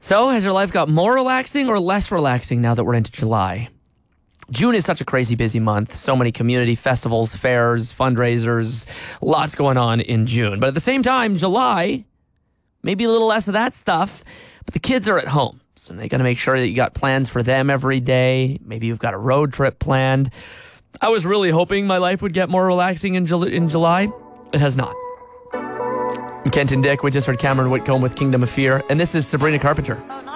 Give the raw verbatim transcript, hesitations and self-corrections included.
So, has your life got more relaxing or less relaxing now that we're into July? June is such a crazy busy month. So many community festivals, fairs, fundraisers, lots going on in June. But at the same time, July, maybe a little less of that stuff, but the kids are at home. So they got to make sure that you got plans for them every day. Maybe you've got a road trip planned. I was really hoping my life would get more relaxing in, Jul- in July. It has not. Kent and Dick, we just heard Cameron Whitcomb with Kingdom of Fear, and this is Sabrina Carpenter.